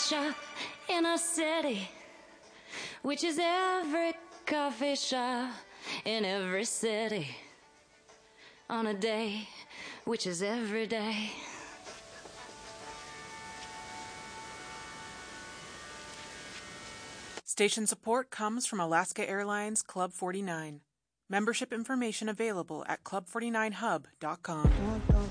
shop in a city, which is every coffee shop in every city, on a day, which is every day. Station support comes from Alaska Airlines Club 49. Membership information available at club49hub.com.